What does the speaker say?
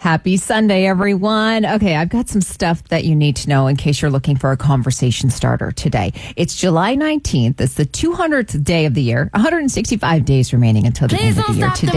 Happy Sunday, everyone. Okay, I've got some stuff that you need to know in case you're looking for a conversation starter today. It's July 19th. It's the 200th day of the year, 165 days remaining until the end of the year today.